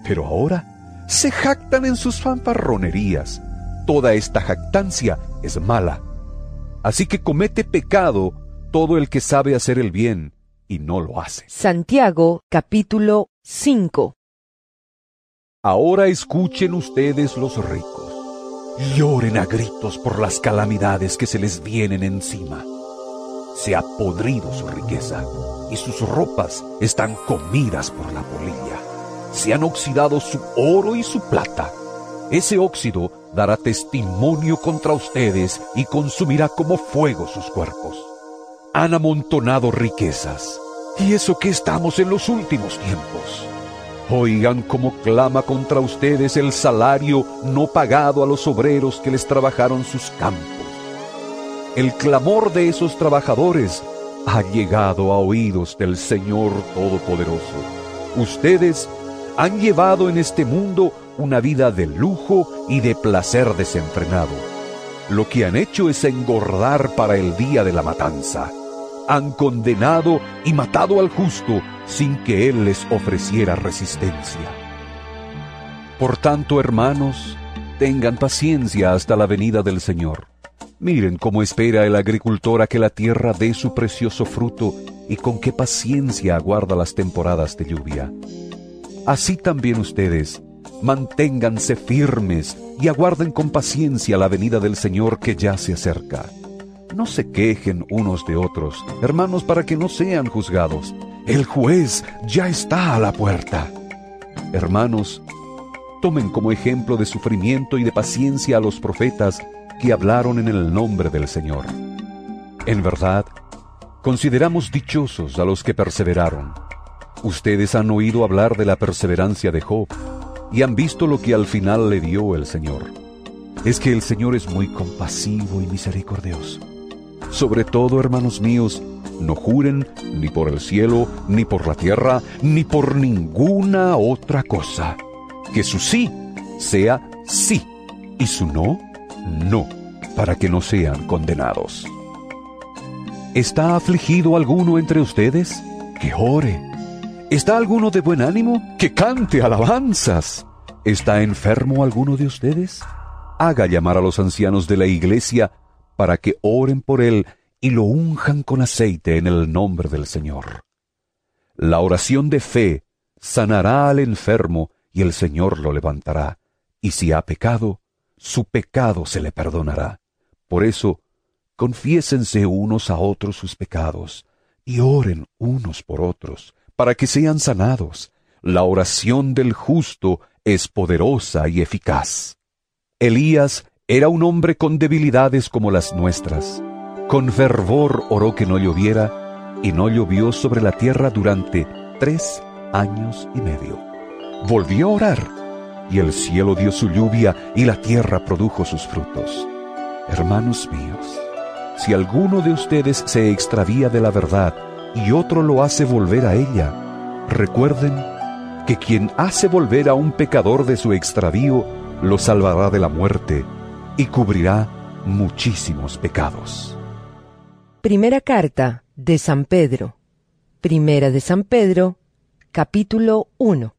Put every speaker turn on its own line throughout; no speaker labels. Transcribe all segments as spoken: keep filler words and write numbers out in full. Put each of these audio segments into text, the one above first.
Pero ahora se jactan en sus fanfarronerías. Toda esta jactancia es mala. Así que comete pecado todo el que sabe hacer el bien y no lo hace.
Santiago, capítulo cinco.
Ahora escuchen ustedes los ricos. Lloren a gritos por las calamidades que se les vienen encima. Se ha podrido su riqueza y sus ropas están comidas por la polilla. Se han oxidado su oro y su plata. Ese óxido dará testimonio contra ustedes y consumirá como fuego sus cuerpos. Han amontonado riquezas, y eso que estamos en los últimos tiempos. Oigan cómo clama contra ustedes el salario no pagado a los obreros que les trabajaron sus campos. El clamor de esos trabajadores ha llegado a oídos del Señor Todopoderoso. Ustedes han llevado en este mundo una vida de lujo y de placer desenfrenado. Lo que han hecho es engordar para el día de la matanza. Han condenado y matado al justo sin que él les ofreciera resistencia. Por tanto, hermanos, tengan paciencia hasta la venida del Señor. Miren cómo espera el agricultor a que la tierra dé su precioso fruto y con qué paciencia aguarda las temporadas de lluvia. Así también ustedes, manténganse firmes y aguarden con paciencia la venida del Señor que ya se acerca. No se quejen unos de otros, hermanos, para que no sean juzgados. El juez ya está a la puerta. Hermanos, tomen como ejemplo de sufrimiento y de paciencia a los profetas que hablaron en el nombre del Señor. En verdad, consideramos dichosos a los que perseveraron. Ustedes han oído hablar de la perseverancia de Job y han visto lo que al final le dio el Señor. Es que el Señor es muy compasivo y misericordioso. Sobre todo, hermanos míos, no juren ni por el cielo, ni por la tierra, ni por ninguna otra cosa. Que su sí sea sí, y su no, no, para que no sean condenados. ¿Está afligido alguno entre ustedes? Que ore. ¿Está alguno de buen ánimo? Que cante alabanzas. ¿Está enfermo alguno de ustedes? Haga llamar a los ancianos de la iglesia para que oren por él y lo unjan con aceite en el nombre del Señor. La oración de fe sanará al enfermo y el Señor lo levantará, y si ha pecado, su pecado se le perdonará. Por eso, confiésense unos a otros sus pecados y oren unos por otros, para que sean sanados. La oración del justo es poderosa y eficaz. Elías era un hombre con debilidades como las nuestras. Con fervor oró que no lloviera, y no llovió sobre la tierra durante tres años y medio. Volvió a orar, y el cielo dio su lluvia, y la tierra produjo sus frutos. Hermanos míos, si alguno de ustedes se extravía de la verdad, y otro lo hace volver a ella, recuerden que quien hace volver a un pecador de su extravío, lo salvará de la muerte, y cubrirá muchísimos pecados.
Primera carta de San Pedro. Primera de San Pedro, capítulo uno.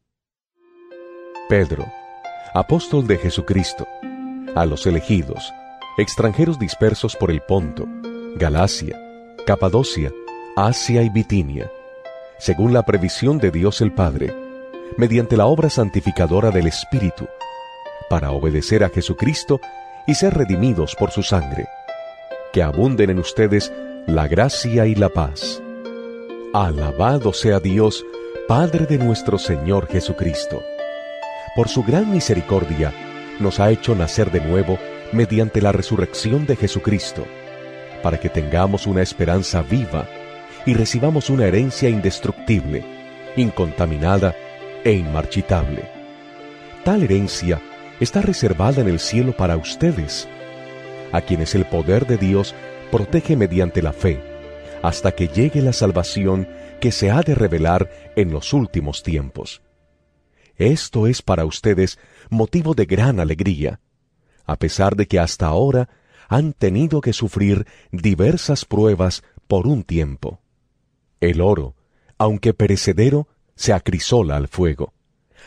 Pedro, apóstol de Jesucristo, a los elegidos, extranjeros dispersos por el Ponto, Galacia, Capadocia, Asia y Bitinia, según la previsión de Dios el Padre, mediante la obra santificadora del Espíritu, para obedecer a Jesucristo y ser redimidos por su sangre. Que abunden en ustedes la gracia y la paz. Alabado sea Dios, Padre de nuestro Señor Jesucristo. Por su gran misericordia, nos ha hecho nacer de nuevo mediante la resurrección de Jesucristo, para que tengamos una esperanza viva y recibamos una herencia indestructible, incontaminada e inmarchitable. Tal herencia está reservada en el cielo para ustedes, a quienes el poder de Dios protege mediante la fe, hasta que llegue la salvación que se ha de revelar en los últimos tiempos. Esto es para ustedes motivo de gran alegría, a pesar de que hasta ahora han tenido que sufrir diversas pruebas por un tiempo. El oro, aunque perecedero, se acrisola al fuego,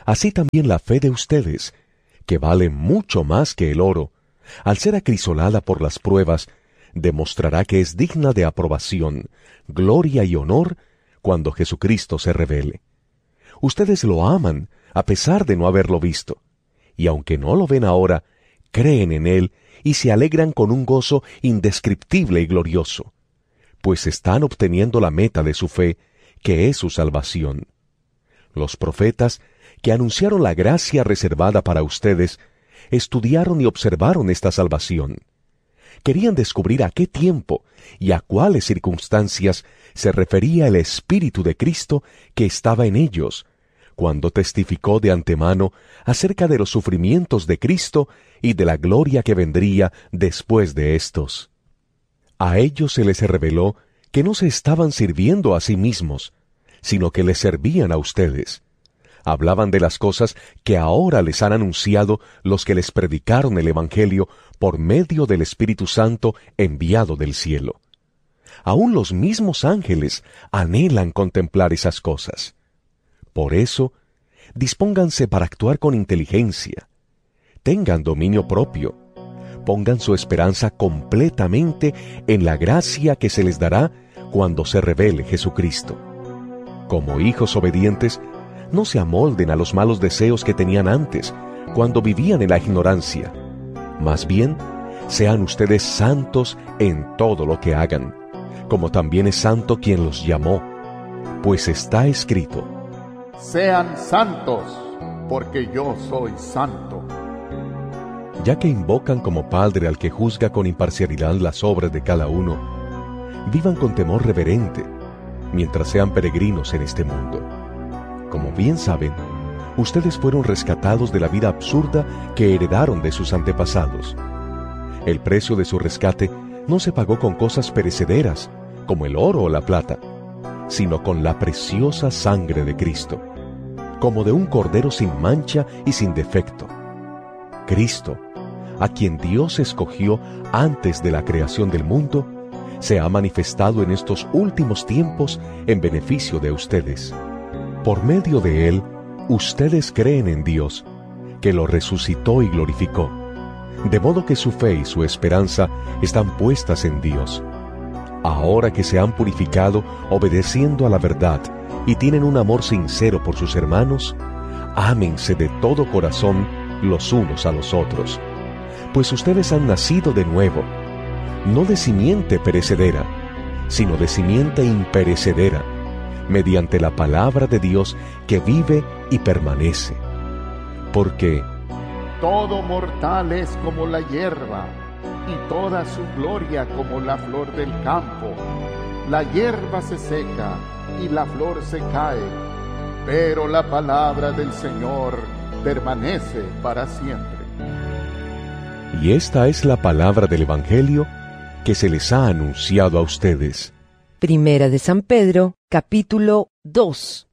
así también la fe de ustedes, que vale mucho más que el oro, al ser acrisolada por las pruebas, demostrará que es digna de aprobación, gloria y honor cuando Jesucristo se revele. Ustedes lo aman a pesar de no haberlo visto, y aunque no lo ven ahora, creen en Él y se alegran con un gozo indescriptible y glorioso, pues están obteniendo la meta de su fe, que es su salvación. Los profetas, que anunciaron la gracia reservada para ustedes, estudiaron y observaron esta salvación. Querían descubrir a qué tiempo y a cuáles circunstancias se refería el Espíritu de Cristo que estaba en ellos, cuando testificó de antemano acerca de los sufrimientos de Cristo y de la gloria que vendría después de éstos. A ellos se les reveló que no se estaban sirviendo a sí mismos, sino que les servían a ustedes. Hablaban de las cosas que ahora les han anunciado los que les predicaron el Evangelio por medio del Espíritu Santo enviado del cielo. Aún los mismos ángeles anhelan contemplar esas cosas. Por eso, dispónganse para actuar con inteligencia. Tengan dominio propio. Pongan su esperanza completamente en la gracia que se les dará cuando se revele Jesucristo. Como hijos obedientes, no se amolden a los malos deseos que tenían antes, cuando vivían en la ignorancia. Más bien, sean ustedes santos en todo lo que hagan, como también es santo quien los llamó, pues está escrito:
Sean santos, porque yo soy santo.
Ya que invocan como Padre al que juzga con imparcialidad las obras de cada uno, vivan con temor reverente, mientras sean peregrinos en este mundo. Como bien saben, ustedes fueron rescatados de la vida absurda que heredaron de sus antepasados. El precio de su rescate no se pagó con cosas perecederas, como el oro o la plata, sino con la preciosa sangre de Cristo, como de un cordero sin mancha y sin defecto. Cristo, a quien Dios escogió antes de la creación del mundo, se ha manifestado en estos últimos tiempos en beneficio de ustedes. Por medio de Él, ustedes creen en Dios, que lo resucitó y glorificó, de modo que su fe y su esperanza están puestas en Dios. Ahora que se han purificado obedeciendo a la verdad y tienen un amor sincero por sus hermanos, ámense de todo corazón los unos a los otros, pues ustedes han nacido de nuevo, no de simiente perecedera, sino de simiente imperecedera, mediante la palabra de Dios que vive y permanece. Porque
todo mortal es como la hierba, y toda su gloria como la flor del campo. La hierba se seca y la flor se cae, pero la palabra del Señor permanece para siempre.
Y esta es la palabra del Evangelio que se les ha anunciado a ustedes.
Primera de San Pedro, capítulo dos.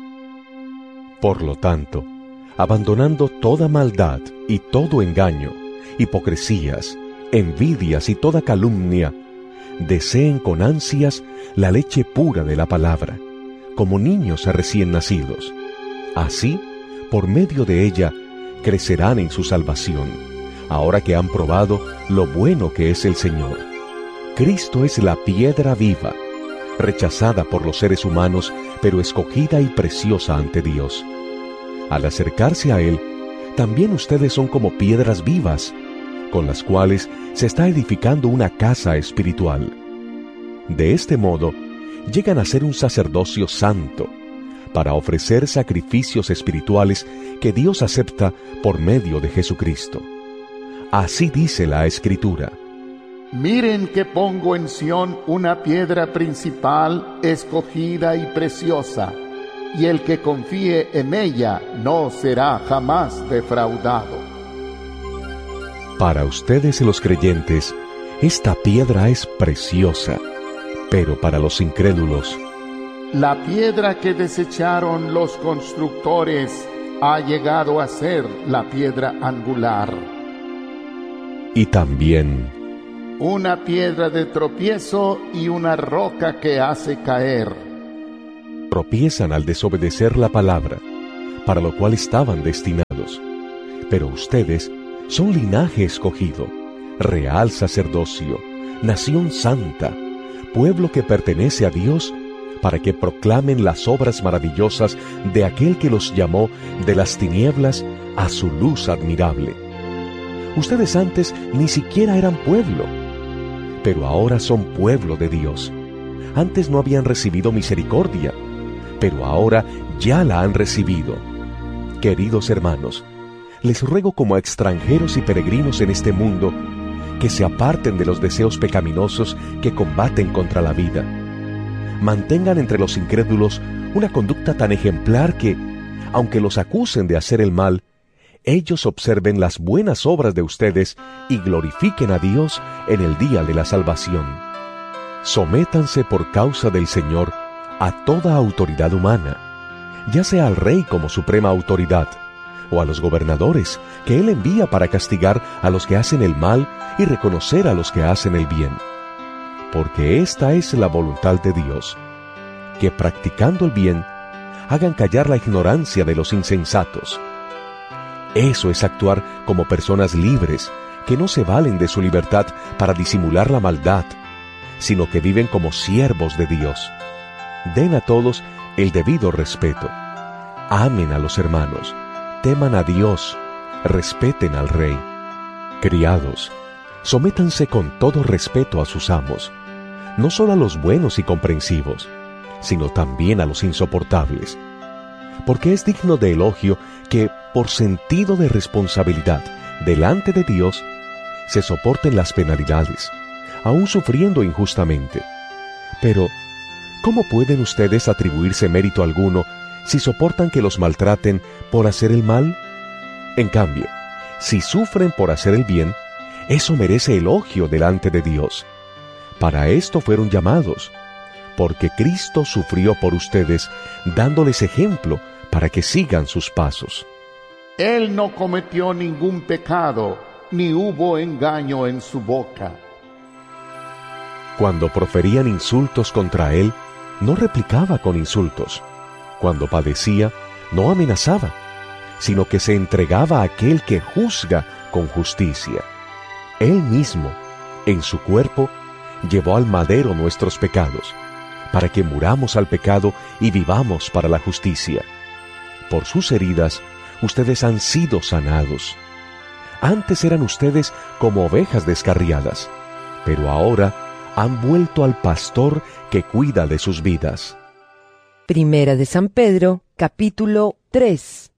Por lo tanto, abandonando toda maldad y todo engaño, hipocresías, envidias y toda calumnia, deseen con ansias la leche pura de la palabra, como niños recién nacidos. Así, por medio de ella, crecerán en su salvación, ahora que han probado lo bueno que es el Señor. Cristo es la piedra viva, rechazada por los seres humanos, pero escogida y preciosa ante Dios. Al acercarse a Él, también ustedes son como piedras vivas, con las cuales se está edificando una casa espiritual. De este modo, llegan a ser un sacerdocio santo, para ofrecer sacrificios espirituales que Dios acepta por medio de Jesucristo. Así dice la Escritura:
Miren que pongo en Sión una piedra principal, escogida y preciosa, y el que confíe en ella no será jamás defraudado.
Para ustedes los creyentes, esta piedra es preciosa, pero para los incrédulos,
la piedra que desecharon los constructores ha llegado a ser la piedra angular.
Y también
una piedra de tropiezo y una roca que hace caer.
tropiezan al desobedecer la palabra, para lo cual estaban destinados. Pero ustedes son linaje escogido, real sacerdocio, nación santa, pueblo que pertenece a Dios, para que proclamen las obras maravillosas de aquel que los llamó de las tinieblas a su luz admirable. Ustedes antes ni siquiera eran pueblo, pero ahora son pueblo de Dios. Antes no habían recibido misericordia, pero ahora ya la han recibido. Queridos hermanos, les ruego como a extranjeros y peregrinos en este mundo, que se aparten de los deseos pecaminosos que combaten contra la vida. Mantengan entre los incrédulos una conducta tan ejemplar que, aunque los acusen de hacer el mal, ellos observen las buenas obras de ustedes y glorifiquen a Dios en el día de la salvación. Sométanse por causa del Señor a toda autoridad humana, ya sea al rey como suprema autoridad, o a los gobernadores que él envía para castigar a los que hacen el mal y reconocer a los que hacen el bien. Porque esta es la voluntad de Dios, que practicando el bien, hagan callar la ignorancia de los insensatos. Eso es actuar como personas libres, que no se valen de su libertad para disimular la maldad, sino que viven como siervos de Dios. Den a todos el debido respeto. Amen a los hermanos, teman a Dios, respeten al Rey. Criados, sométanse con todo respeto a sus amos, no solo a los buenos y comprensivos, sino también a los insoportables, porque es digno de elogio que, por sentido de responsabilidad delante de Dios, se soporten las penalidades, aun sufriendo injustamente. Pero, ¿cómo pueden ustedes atribuirse mérito alguno si soportan que los maltraten por hacer el mal? En cambio, si sufren por hacer el bien, eso merece elogio delante de Dios. Para esto fueron llamados, porque Cristo sufrió por ustedes, dándoles ejemplo para que sigan sus pasos.
Él no cometió ningún pecado, ni hubo engaño en su boca.
Cuando proferían insultos contra él, no replicaba con insultos. Cuando padecía, no amenazaba, sino que se entregaba a aquel que juzga con justicia. Él mismo, en su cuerpo, llevó al madero nuestros pecados, para que muramos al pecado y vivamos para la justicia. Por sus heridas, ustedes han sido sanados. Antes eran ustedes como ovejas descarriadas, pero ahora han vuelto al pastor que cuida de sus vidas.
Primera de San Pedro, capítulo tres.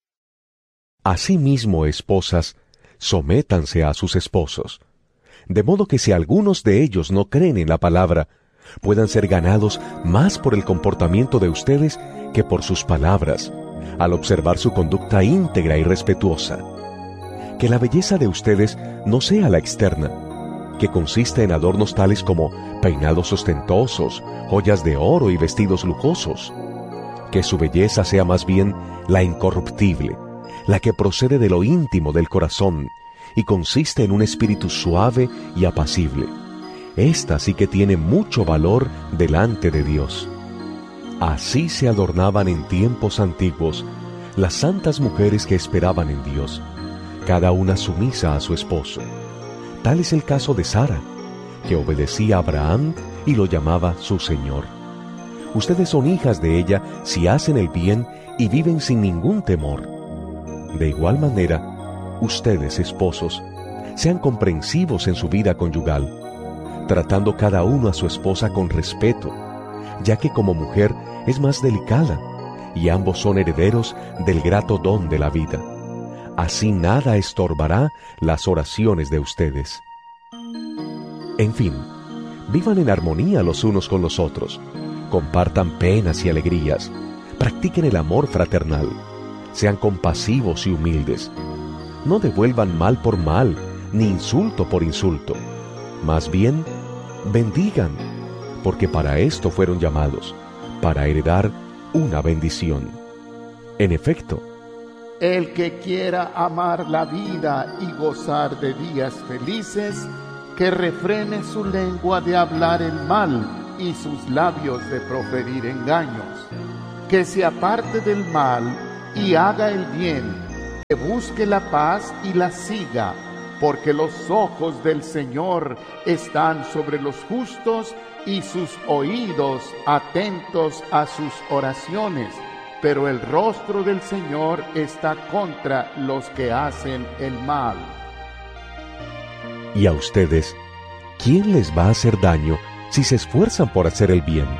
Asimismo, esposas, sométanse a sus esposos, de modo que si algunos de ellos no creen en la palabra, puedan ser ganados más por el comportamiento de ustedes que por sus palabras, al observar su conducta íntegra y respetuosa. Que la belleza de ustedes no sea la externa, que consiste en adornos tales como peinados ostentosos, joyas de oro y vestidos lujosos. Que su belleza sea más bien la incorruptible, la que procede de lo íntimo del corazón y consiste en un espíritu suave y apacible. Esta sí que tiene mucho valor delante de Dios. Así se adornaban en tiempos antiguos las santas mujeres que esperaban en Dios, cada una sumisa a su esposo. Tal es el caso de Sara, que obedecía a Abraham y lo llamaba su Señor. Ustedes son hijas de ella si hacen el bien y viven sin ningún temor. De igual manera, ustedes, esposos, sean comprensivos en su vida conyugal, tratando cada uno a su esposa con respeto, ya que como mujer es más delicada, y ambos son herederos del grato don de la vida. Así nada estorbará las oraciones de ustedes. En fin, vivan en armonía los unos con los otros, compartan penas y alegrías, practiquen el amor fraternal, sean compasivos y humildes. No devuelvan mal por mal, ni insulto por insulto. Más bien, bendigan, porque para esto fueron llamados, para heredar una bendición. En efecto,
el que quiera amar la vida y gozar de días felices, que refrene su lengua de hablar el mal y sus labios de proferir engaños. Que se aparte del mal y haga el bien, que busque la paz y la siga, porque los ojos del Señor están sobre los justos y sus oídos atentos a sus oraciones, pero el rostro del Señor está contra los que hacen el mal.
Y a ustedes, ¿quién les va a hacer daño si se esfuerzan por hacer el bien?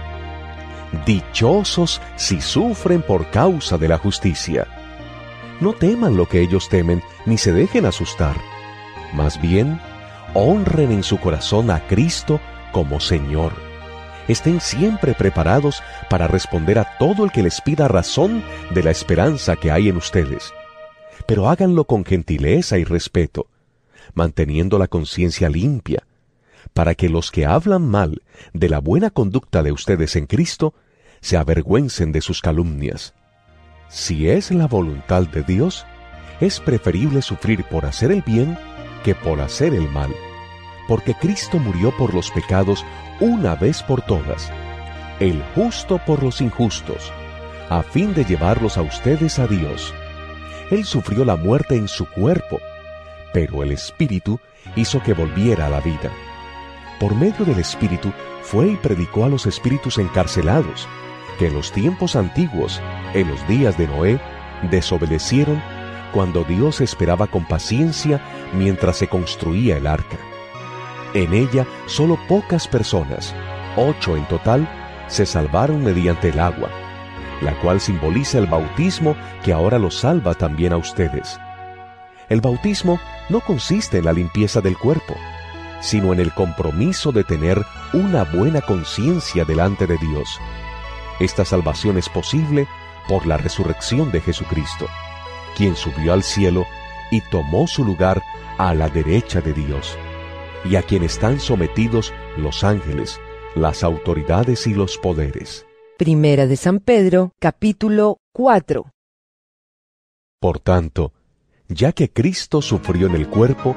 Dichosos si sufren por causa de la justicia. No teman lo que ellos temen, ni se dejen asustar. Más bien, honren en su corazón a Cristo como Señor. Estén siempre preparados para responder a todo el que les pida razón de la esperanza que hay en ustedes. Pero háganlo con gentileza y respeto, manteniendo la conciencia limpia, para que los que hablan mal de la buena conducta de ustedes en Cristo se avergüencen de sus calumnias. Si es la voluntad de Dios, es preferible sufrir por hacer el bien que por hacer el mal, porque Cristo murió por los pecados una vez por todas, el justo por los injustos, a fin de llevarlos a ustedes a Dios. Él sufrió la muerte en su cuerpo, pero el Espíritu hizo que volviera a la vida. Por medio del Espíritu fue y predicó a los espíritus encarcelados, que en los tiempos antiguos, en los días de Noé, desobedecieron cuando Dios esperaba con paciencia mientras se construía el arca. En ella solo pocas personas, ocho en total, se salvaron mediante el agua, la cual simboliza el bautismo que ahora los salva también a ustedes. El bautismo no consiste en la limpieza del cuerpo, sino en el compromiso de tener una buena conciencia delante de Dios. Esta salvación es posible por la resurrección de Jesucristo, quien subió al cielo y tomó su lugar a la derecha de Dios, y a quien están sometidos los ángeles, las autoridades y los poderes.
Primera de San Pedro, capítulo cuatro.
Por tanto, ya que Cristo sufrió en el cuerpo,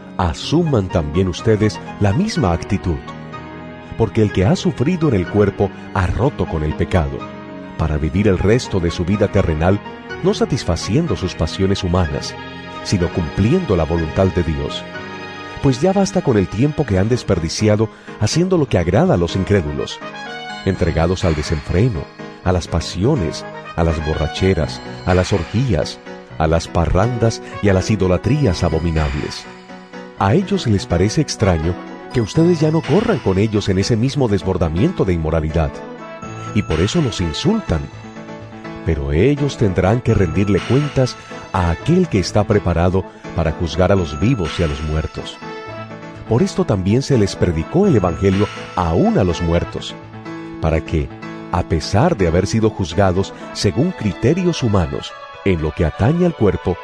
asuman también ustedes la misma actitud, porque el que ha sufrido en el cuerpo ha roto con el pecado, para vivir el resto de su vida terrenal no satisfaciendo sus pasiones humanas, sino cumpliendo la voluntad de Dios. Pues ya basta con el tiempo que han desperdiciado haciendo lo que agrada a los incrédulos, entregados al desenfreno, a las pasiones, a las borracheras, a las orgías, a las parrandas y a las idolatrías abominables. A ellos les parece extraño que ustedes ya no corran con ellos en ese mismo desbordamiento de inmoralidad, y por eso los insultan. Pero ellos tendrán que rendirle cuentas a aquel que está preparado para juzgar a los vivos y a los muertos. Por esto también se les predicó el Evangelio aún a los muertos, para que, a pesar de haber sido juzgados según criterios humanos en lo que atañe al cuerpo,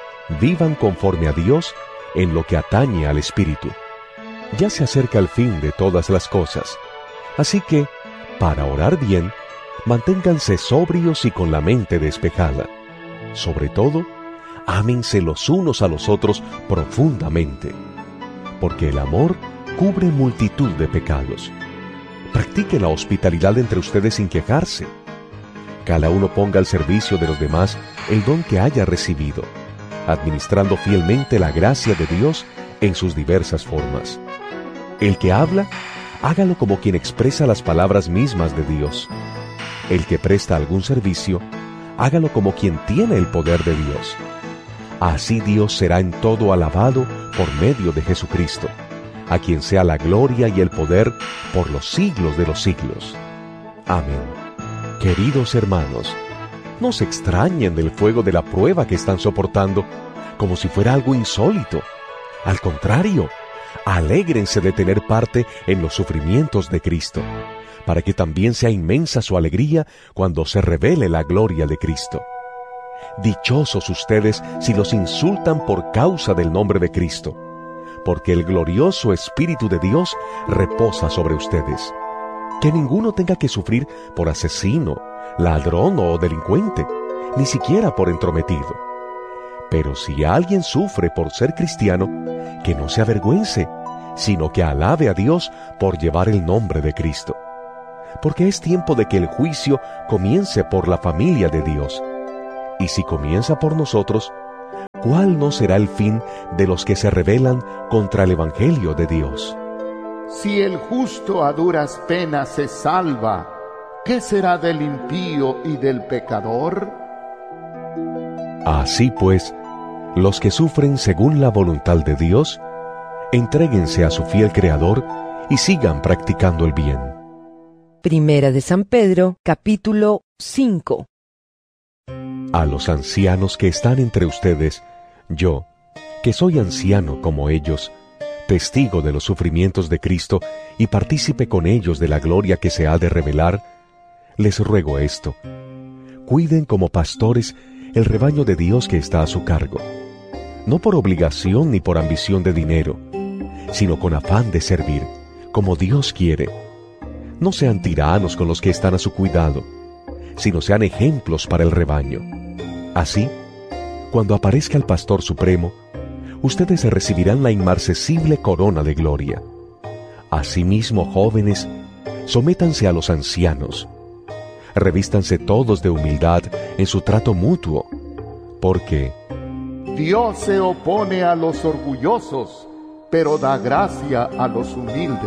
vivan conforme a Dios en lo que atañe al espíritu. Ya se acerca el fin de todas las cosas, así que, para orar bien, manténganse sobrios y con la mente despejada. Sobre todo, ámense los unos a los otros profundamente, porque el amor cubre multitud de pecados. Practiquen la hospitalidad entre ustedes sin quejarse. Cada uno ponga al servicio de los demás el don que haya recibido, administrando fielmente la gracia de Dios en sus diversas formas. El que habla, hágalo como quien expresa las palabras mismas de Dios. El que presta algún servicio, hágalo como quien tiene el poder de Dios. Así Dios será en todo alabado por medio de Jesucristo, a quien sea la gloria y el poder por los siglos de los siglos. Amén. Queridos hermanos, no se extrañen del fuego de la prueba que están soportando, como si fuera algo insólito. Al contrario, alégrense de tener parte en los sufrimientos de Cristo, para que también sea inmensa su alegría cuando se revele la gloria de Cristo. Dichosos ustedes si los insultan por causa del nombre de Cristo, porque el glorioso Espíritu de Dios reposa sobre ustedes. Que ninguno tenga que sufrir por asesino, ladrón o delincuente, ni siquiera por entrometido. Pero si alguien sufre por ser cristiano, que no se avergüence, sino que alabe a Dios por llevar el nombre de Cristo. Porque es tiempo de que el juicio comience por la familia de Dios. Y si comienza por nosotros, ¿cuál no será el fin de los que se rebelan contra el Evangelio de Dios?
Si el justo a duras penas se salva, ¿qué será del impío y del pecador?
Así pues, los que sufren según la voluntad de Dios, entréguense a su fiel Creador y sigan practicando el bien.
Primera de San Pedro, capítulo cinco.
A los ancianos que están entre ustedes, yo, que soy anciano como ellos, testigo de los sufrimientos de Cristo y partícipe con ellos de la gloria que se ha de revelar, les ruego esto: cuiden como pastores el rebaño de Dios que está a su cargo, no por obligación ni por ambición de dinero, sino con afán de servir, como Dios quiere. No sean tiranos con los que están a su cuidado, sino sean ejemplos para el rebaño. Así, cuando aparezca el Pastor Supremo, ustedes recibirán la inmarcesible corona de gloria. Asimismo, jóvenes, sométanse a los ancianos. Revístanse todos de humildad en su trato mutuo, porque
Dios se opone a los orgullosos, pero da gracia a los humildes.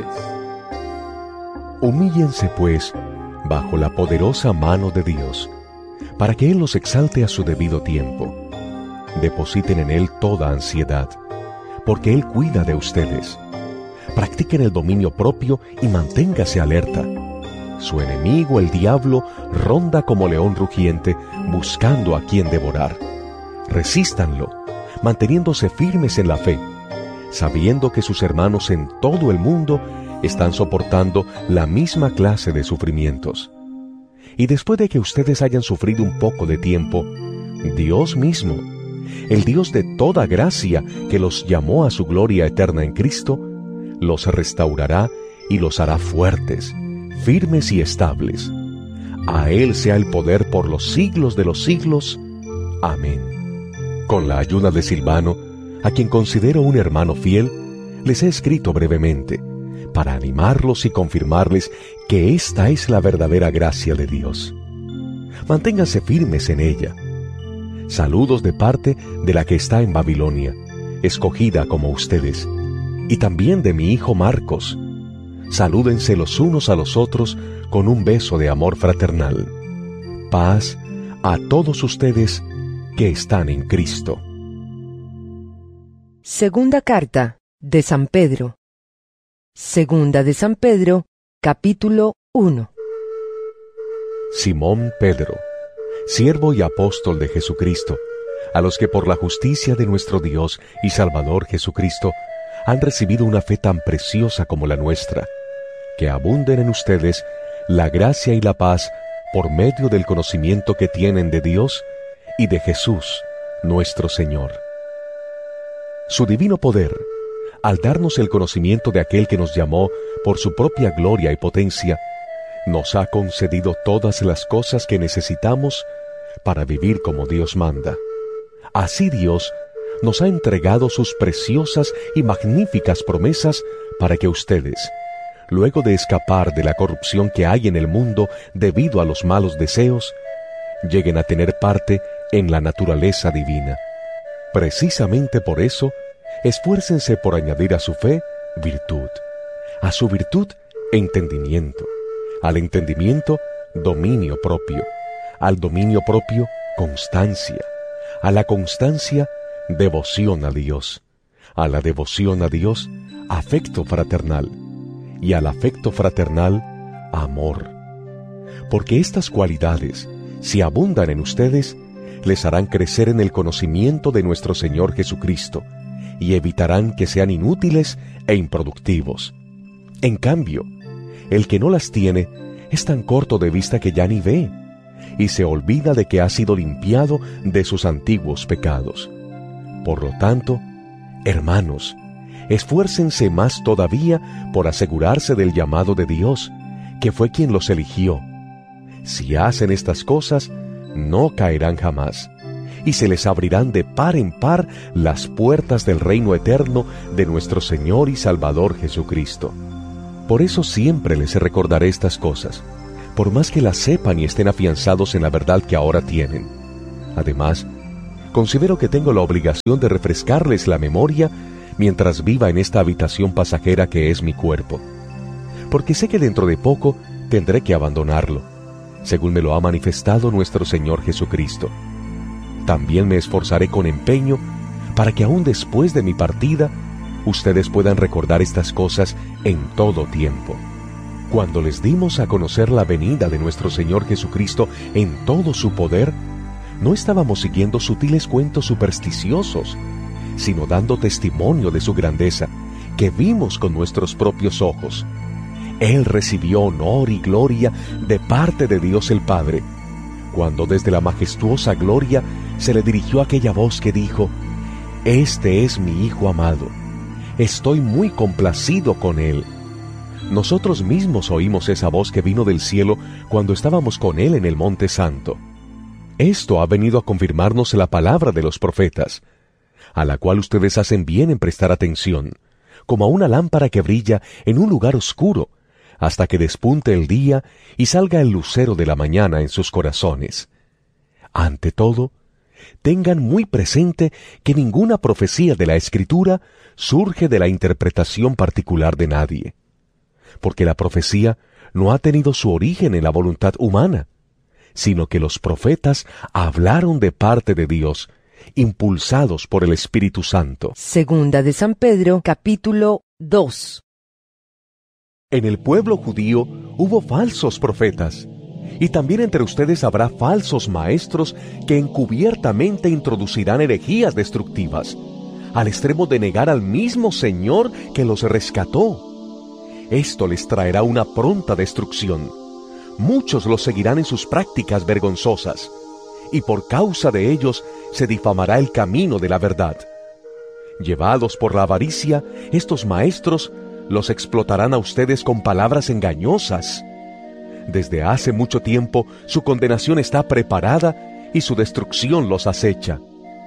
Humíllense, pues, bajo la poderosa mano de Dios, para que Él los exalte a su debido tiempo. Depositen en Él toda ansiedad, porque Él cuida de ustedes. Practiquen el dominio propio y manténgase alerta. Su enemigo, el diablo, ronda como león rugiente, buscando a quien devorar. Resístanlo, manteniéndose firmes en la fe, sabiendo que sus hermanos en todo el mundo están soportando la misma clase de sufrimientos. Y después de que ustedes hayan sufrido un poco de tiempo, Dios mismo, el Dios de toda gracia que los llamó a su gloria eterna en Cristo, los restaurará y los hará fuertes, firmes y estables. A Él sea el poder por los siglos de los siglos. Amén. Con la ayuda de Silvano, a quien considero un hermano fiel, les he escrito brevemente, para animarlos y confirmarles que esta es la verdadera gracia de Dios. Manténganse firmes en ella. Saludos de parte de la que está en Babilonia, escogida como ustedes, y también de mi hijo Marcos. Salúdense los unos a los otros con un beso de amor fraternal. Paz a todos ustedes que están en Cristo.
Segunda carta de San Pedro. Segunda de San Pedro, capítulo uno.
Simón Pedro, siervo y apóstol de Jesucristo, a los que por la justicia de nuestro Dios y Salvador Jesucristo han recibido una fe tan preciosa como la nuestra, que abunden en ustedes la gracia y la paz por medio del conocimiento que tienen de Dios y de Jesús, nuestro Señor. Su divino poder, al darnos el conocimiento de aquel que nos llamó por su propia gloria y potencia, nos ha concedido todas las cosas que necesitamos para vivir como Dios manda. Así Dios nos ha entregado sus preciosas y magníficas promesas para que ustedes, luego de escapar de la corrupción que hay en el mundo debido a los malos deseos, lleguen a tener parte en la naturaleza divina. Precisamente por eso, esfuércense por añadir a su fe virtud, a su virtud entendimiento, al entendimiento dominio propio, al dominio propio constancia, a la constancia devoción a Dios, a la devoción a Dios afecto fraternal, y al afecto fraternal amor. Porque estas cualidades, si abundan en ustedes, les harán crecer en el conocimiento de nuestro Señor Jesucristo, y evitarán que sean inútiles e improductivos. En cambio, el que no las tiene es tan corto de vista que ya ni ve, y se olvida de que ha sido limpiado de sus antiguos pecados. Por lo tanto, hermanos, esfuércense más todavía por asegurarse del llamado de Dios, que fue quien los eligió. Si hacen estas cosas, no caerán jamás, y se les abrirán de par en par las puertas del reino eterno de nuestro Señor y Salvador Jesucristo. Por eso siempre les recordaré estas cosas, por más que las sepan y estén afianzados en la verdad que ahora tienen. Además, considero que tengo la obligación de refrescarles la memoria mientras viva en esta habitación pasajera que es mi cuerpo, porque sé que dentro de poco tendré que abandonarlo, según me lo ha manifestado nuestro Señor Jesucristo. También me esforzaré con empeño para que aún después de mi partida, ustedes puedan recordar estas cosas en todo tiempo. Cuando les dimos a conocer la venida de nuestro Señor Jesucristo en todo su poder, no estábamos siguiendo sutiles cuentos supersticiosos, sino dando testimonio de su grandeza, que vimos con nuestros propios ojos. Él recibió honor y gloria de parte de Dios el Padre, cuando desde la majestuosa gloria se le dirigió aquella voz que dijo: «Este es mi Hijo amado, estoy muy complacido con él». Nosotros mismos oímos esa voz que vino del cielo cuando estábamos con él en el Monte Santo. Esto ha venido a confirmarnos la palabra de los profetas, a la cual ustedes hacen bien en prestar atención, como a una lámpara que brilla en un lugar oscuro, hasta que despunte el día y salga el lucero de la mañana en sus corazones. Ante todo, tengan muy presente que ninguna profecía de la Escritura surge de la interpretación particular de nadie, porque la profecía no ha tenido su origen en la voluntad humana, sino que los profetas hablaron de parte de Dios, impulsados por el Espíritu Santo.
Segunda de San Pedro, capítulo dos.
En el pueblo judío hubo falsos profetas, y también entre ustedes habrá falsos maestros que encubiertamente introducirán herejías destructivas, al extremo de negar al mismo Señor que los rescató. Esto les traerá una pronta destrucción. Muchos los seguirán en sus prácticas vergonzosas, y por causa de ellos se difamará el camino de la verdad. Llevados por la avaricia, estos maestros los explotarán a ustedes con palabras engañosas. Desde hace mucho tiempo su condenación está preparada y su destrucción los acecha.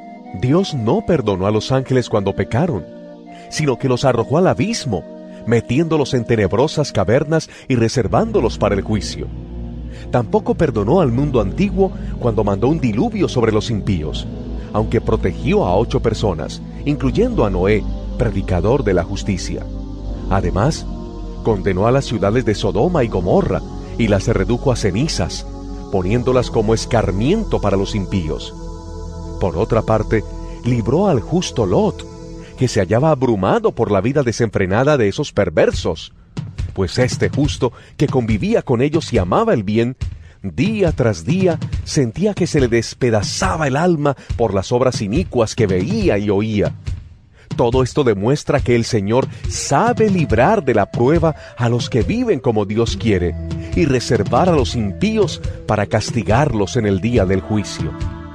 Dios no perdonó a los ángeles cuando pecaron, sino que los arrojó al abismo, metiéndolos en tenebrosas cavernas y reservándolos para el juicio. Tampoco perdonó al mundo antiguo cuando mandó un diluvio sobre los impíos, aunque protegió a ocho personas, incluyendo a Noé, predicador de la justicia. Además, condenó a las ciudades de Sodoma y Gomorra y las redujo a cenizas, poniéndolas como escarmiento para los impíos. Por otra parte, libró al justo Lot, que se hallaba abrumado por la vida desenfrenada de esos perversos, pues este justo, que convivía con ellos y amaba el bien, día tras día sentía que se le despedazaba el alma por las obras inicuas que veía y oía. Todo esto demuestra que el Señor sabe librar de la prueba a los que viven como Dios quiere y reservar a los impíos para castigarlos en el día del juicio.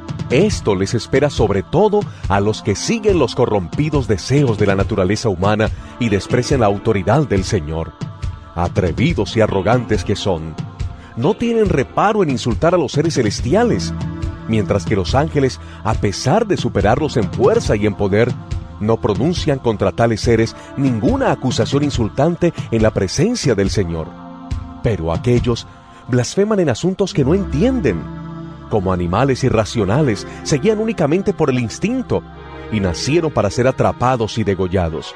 Esto les espera sobre todo a los que siguen los corrompidos deseos de la naturaleza humana y desprecian la autoridad del Señor. Atrevidos y arrogantes que son, no tienen reparo en insultar a los seres celestiales, mientras que los ángeles, a pesar de superarlos en fuerza y en poder, no pronuncian contra tales seres ninguna acusación insultante en la presencia del Señor. Pero aquellos blasfeman en asuntos que no entienden. Como animales irracionales, se guían únicamente por el instinto y nacieron para ser atrapados y degollados.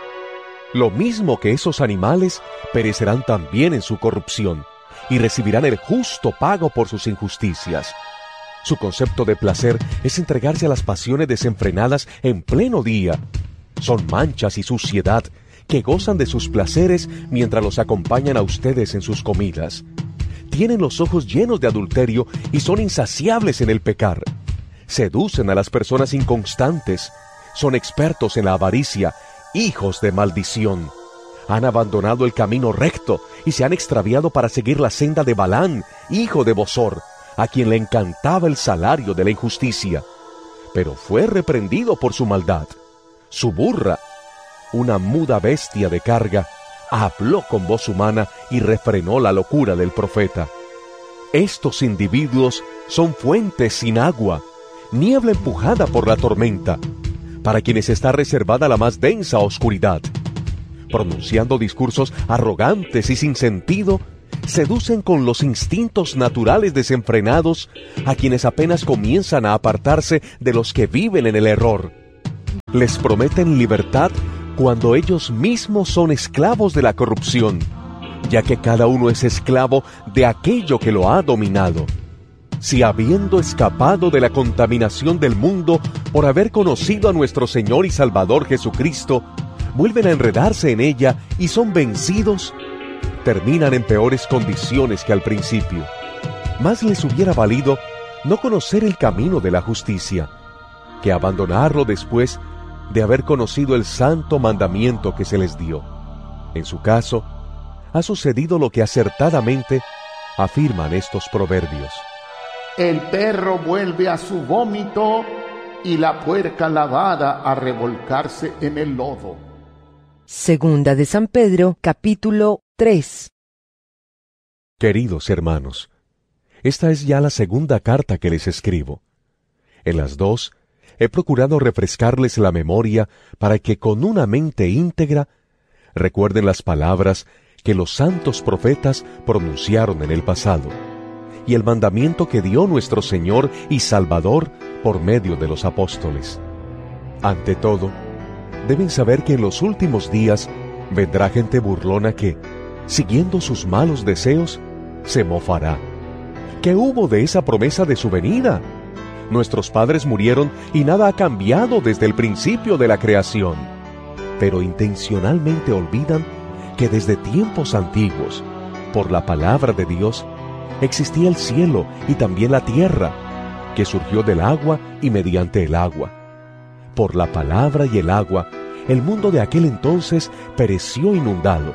Lo mismo que esos animales, perecerán también en su corrupción y recibirán el justo pago por sus injusticias. Su concepto de placer es entregarse a las pasiones desenfrenadas en pleno día. Son manchas y suciedad que gozan de sus placeres mientras los acompañan a ustedes en sus comidas. Tienen los ojos llenos de adulterio y son insaciables en el pecar. Seducen a las personas inconstantes. Son expertos en la avaricia, hijos de maldición. Han abandonado el camino recto y se han extraviado para seguir la senda de Balán, hijo de Bosor, a quien le encantaba el salario de la injusticia. Pero fue reprendido por su maldad. Su burra, una muda bestia de carga, habló con voz humana y refrenó la locura del profeta. Estos individuos son fuentes sin agua, niebla empujada por la tormenta, para quienes está reservada la más densa oscuridad. Pronunciando discursos arrogantes y sin sentido, seducen con los instintos naturales desenfrenados a quienes apenas comienzan a apartarse de los que viven en el error. Les prometen libertad cuando ellos mismos son esclavos de la corrupción, ya que cada uno es esclavo de aquello que lo ha dominado. Si habiendo escapado de la contaminación del mundo por haber conocido a nuestro Señor y Salvador Jesucristo, vuelven a enredarse en ella y son vencidos, terminan en peores condiciones que al principio. Más les hubiera valido no conocer el camino de la justicia, que abandonarlo después de haber conocido el santo mandamiento que se les dio. En su caso, ha sucedido lo que acertadamente afirman estos proverbios.
El perro vuelve a su vómito y la puerca lavada a revolcarse en el lodo.
Segunda de San Pedro, capítulo tres.
Queridos hermanos, esta es ya la segunda carta que les escribo. En las dos, he procurado refrescarles la memoria para que con una mente íntegra recuerden las palabras que los santos profetas pronunciaron en el pasado, y el mandamiento que dio nuestro Señor y Salvador por medio de los apóstoles. Ante todo, deben saber que en los últimos días vendrá gente burlona que, siguiendo sus malos deseos, se mofará. ¿Qué hubo de esa promesa de su venida? Nuestros padres murieron y nada ha cambiado desde el principio de la creación. Pero intencionalmente olvidan que desde tiempos antiguos, por la palabra de Dios, existía el cielo y también la tierra, que surgió del agua y mediante el agua. Por la palabra y el agua, el mundo de aquel entonces pereció inundado.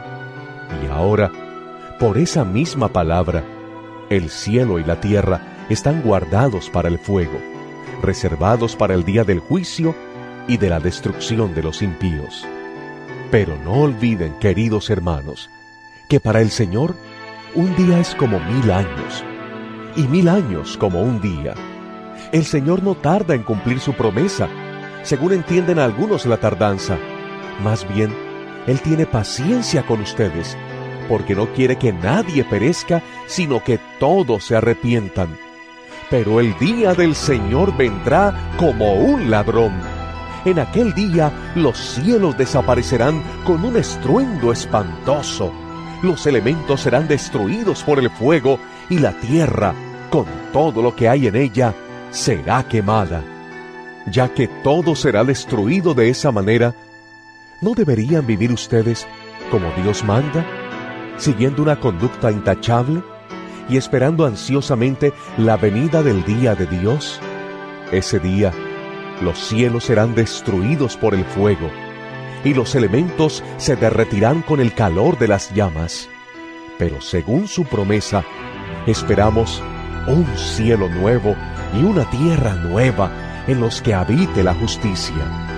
Y ahora, por esa misma palabra, el cielo y la tierra están guardados para el fuego, reservados para el día del juicio y de la destrucción de los impíos. Pero no olviden, queridos hermanos, que para el Señor un día es como mil años, y mil años como un día. El Señor no tarda en cumplir su promesa, según entienden algunos la tardanza. Más bien, Él tiene paciencia con ustedes, porque no quiere que nadie perezca, sino que todos se arrepientan. Pero el día del Señor vendrá como un ladrón. En aquel día los cielos desaparecerán con un estruendo espantoso. Los elementos serán destruidos por el fuego y la tierra, con todo lo que hay en ella, será quemada. Ya que todo será destruido de esa manera, ¿no deberían vivir ustedes como Dios manda, siguiendo una conducta intachable y esperando ansiosamente la venida del día de Dios? Ese día, los cielos serán destruidos por el fuego, y los elementos se derretirán con el calor de las llamas. Pero según su promesa, esperamos un cielo nuevo y una tierra nueva en los que habite la justicia.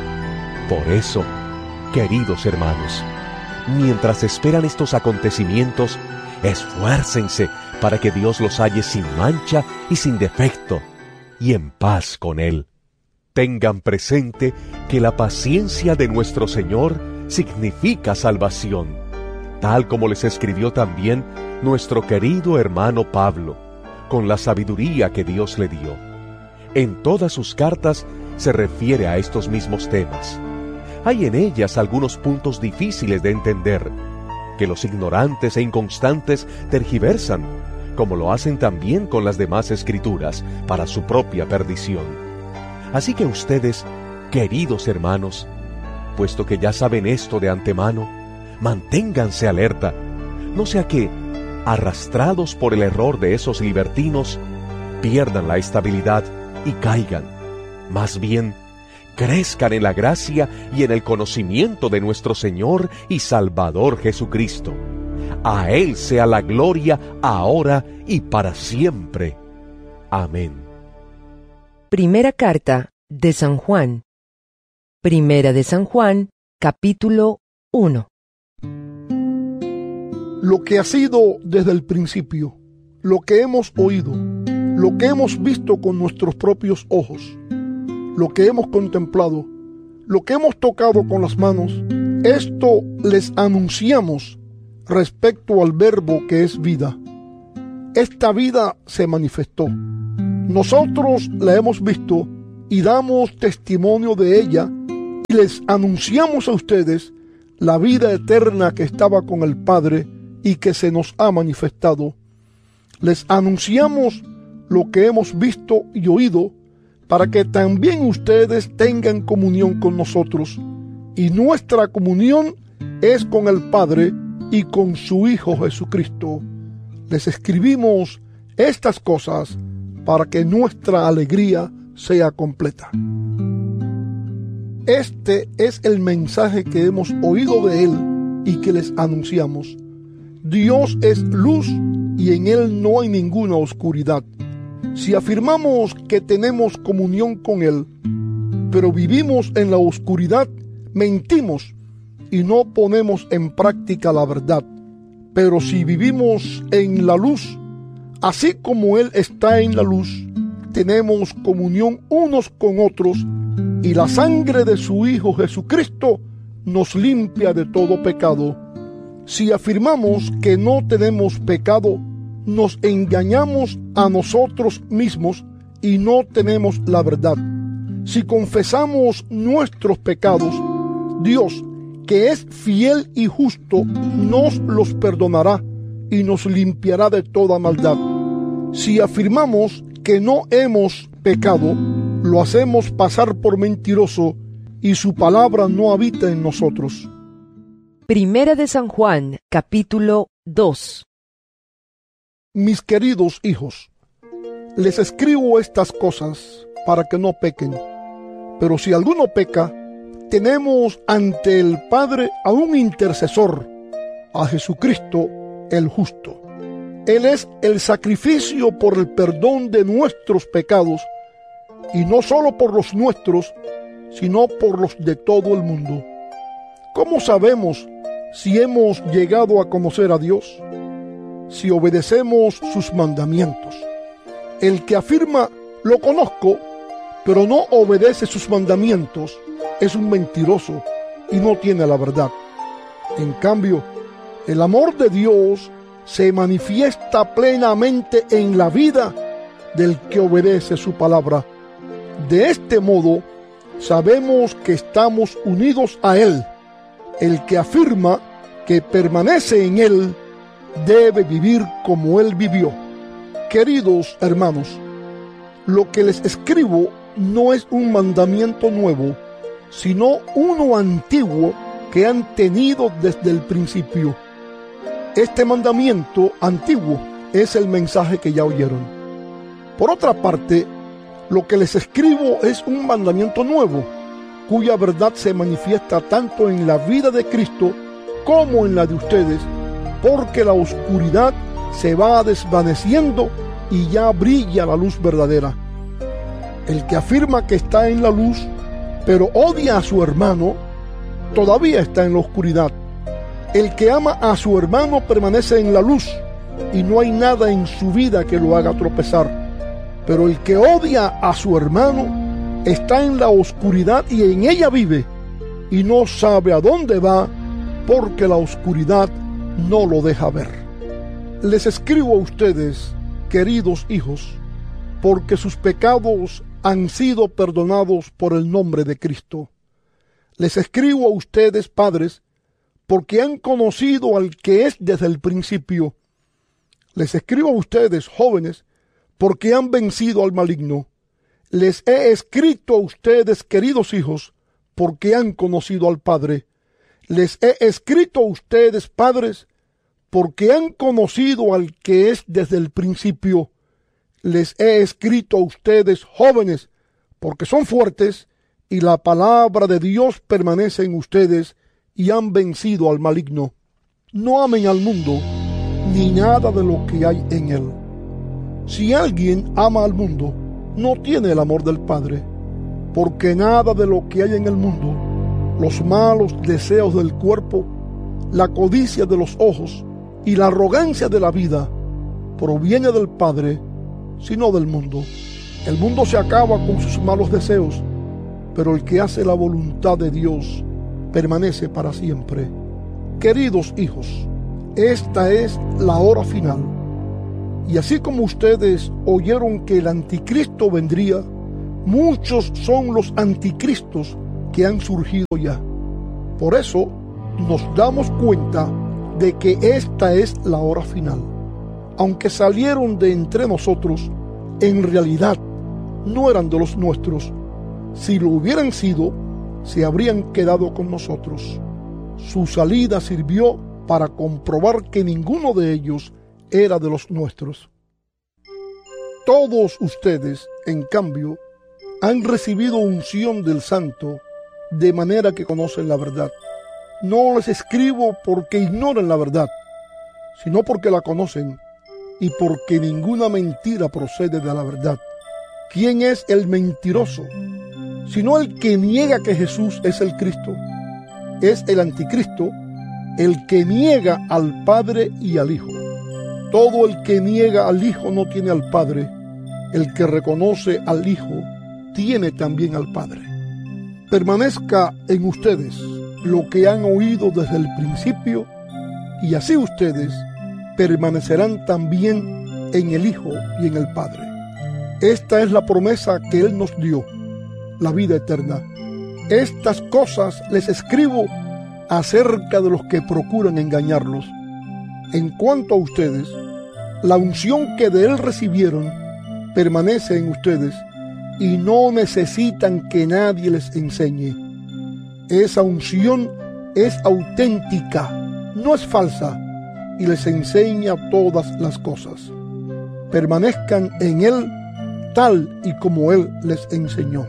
Por eso, queridos hermanos, mientras esperan estos acontecimientos, esfuércense para que Dios los halle sin mancha y sin defecto, y en paz con Él. Tengan presente que la paciencia de nuestro Señor significa salvación, tal como les escribió también nuestro querido hermano Pablo, con la sabiduría que Dios le dio. En todas sus cartas se refiere a estos mismos temas. Hay en ellas algunos puntos difíciles de entender, que los ignorantes e inconstantes tergiversan, como lo hacen también con las demás escrituras, para su propia perdición. Así que ustedes, queridos hermanos, puesto que ya saben esto de antemano, manténganse alerta, no sea que, arrastrados por el error de esos libertinos, pierdan la estabilidad y caigan. Más bien, crezcan en la gracia y en el conocimiento de nuestro Señor y Salvador Jesucristo. A Él sea la gloria ahora y para siempre. Amén.
Primera carta de San Juan. Primera de San Juan, capítulo uno.
Lo que ha sido desde el principio, lo que hemos oído, lo que hemos visto con nuestros propios ojos, lo que hemos contemplado, lo que hemos tocado con las manos, esto les anunciamos respecto al Verbo que es vida. esta vida se manifestó. Nosotros la hemos visto y damos testimonio de ella y les anunciamos a ustedes la vida eterna que estaba con el Padre y que se nos ha manifestado. Les anunciamos lo que hemos visto y oído para que también ustedes tengan comunión con nosotros. Y nuestra comunión es con el Padre y con su Hijo Jesucristo. Les escribimos estas cosas para que nuestra alegría sea completa. Este es el mensaje que hemos oído de Él y que les anunciamos. Dios es luz y en Él no hay ninguna oscuridad. Si afirmamos que tenemos comunión con Él, pero vivimos en la oscuridad, mentimos y no ponemos en práctica la verdad. Pero si vivimos en la luz, así como Él está en la luz, tenemos comunión unos con otros y la sangre de su Hijo Jesucristo nos limpia de todo pecado. Si afirmamos que no tenemos pecado, nos engañamos a nosotros mismos y no tenemos la verdad. Si confesamos nuestros pecados, Dios, que es fiel y justo, nos los perdonará y nos limpiará de toda maldad. Si afirmamos que no hemos pecado, lo hacemos pasar por mentiroso y su palabra no habita en nosotros.
Primera de San Juan, capítulo dos.
Mis queridos hijos, les escribo estas cosas para que no pequen. Pero si alguno peca, tenemos ante el Padre a un intercesor, a Jesucristo el justo. Él es el sacrificio por el perdón de nuestros pecados, y no solo por los nuestros, sino por los de todo el mundo. ¿Cómo sabemos si hemos llegado a conocer a Dios? Si obedecemos sus mandamientos. El que afirma, lo conozco, pero no obedece sus mandamientos, es un mentiroso y no tiene la verdad. En cambio, el amor de Dios se manifiesta plenamente en la vida del que obedece su palabra. De este modo, sabemos que estamos unidos a Él. El que afirma que permanece en Él debe vivir como Él vivió. Queridos hermanos, lo que les escribo no es un mandamiento nuevo, sino uno antiguo que han tenido desde el principio. Este mandamiento antiguo es el mensaje que ya oyeron. Por otra parte, lo que les escribo es un mandamiento nuevo, cuya verdad se manifiesta tanto en la vida de Cristo como en la de ustedes, porque la oscuridad se va desvaneciendo y ya brilla la luz verdadera. El que afirma que está en la luz, pero odia a su hermano, todavía está en la oscuridad. El que ama a su hermano permanece en la luz, y no hay nada en su vida que lo haga tropezar. Pero el que odia a su hermano está en la oscuridad y en ella vive, y no sabe a dónde va, porque la oscuridad no lo deja ver. Les escribo a ustedes, queridos hijos, porque sus pecados han sido perdonados por el nombre de Cristo. Les escribo a ustedes, padres, porque han conocido al que es desde el principio. Les escribo a ustedes, jóvenes, porque han vencido al maligno. Les he escrito a ustedes, queridos hijos, porque han conocido al Padre. Les he escrito a ustedes, padres, porque han conocido al que es desde el principio. Les he escrito a ustedes, jóvenes, porque son fuertes, y la palabra de Dios permanece en ustedes, y han vencido al maligno. No amen al mundo, ni nada de lo que hay en él. Si alguien ama al mundo, no tiene el amor del Padre, porque nada de lo que hay en el mundo, los malos deseos del cuerpo, la codicia de los ojos y la arrogancia de la vida, proviene del Padre, sino del mundo. El mundo se acaba con sus malos deseos, pero el que hace la voluntad de Dios permanece para siempre. Queridos hijos, esta es la hora final. Y así como ustedes oyeron que el anticristo vendría, muchos son los anticristos que han surgido ya. Por eso nos damos cuenta de que esta es la hora final. Aunque salieron de entre nosotros, en realidad no eran de los nuestros. Si lo hubieran sido, se habrían quedado con nosotros. Su salida sirvió para comprobar que ninguno de ellos era de los nuestros. Todos ustedes, en cambio, han recibido unción del Santo, de manera que conocen la verdad. No les escribo porque ignoren la verdad, sino porque la conocen y porque ninguna mentira procede de la verdad. ¿Quién es el mentiroso? Sino el que niega que Jesús es el Cristo. Es el anticristo el que niega al Padre y al Hijo. Todo el que niega al Hijo no tiene al Padre. El que reconoce al Hijo tiene también al Padre. Permanezca en ustedes lo que han oído desde el principio, y así ustedes permanecerán también en el Hijo y en el Padre. Esta es la promesa que Él nos dio, la vida eterna. Estas cosas les escribo acerca de los que procuran engañarlos. En cuanto a ustedes, la unción que de Él recibieron permanece en ustedes y no necesitan que nadie les enseñe. Esa unción es auténtica, no es falsa, y les enseña todas las cosas. Permanezcan en Él tal y como Él les enseñó.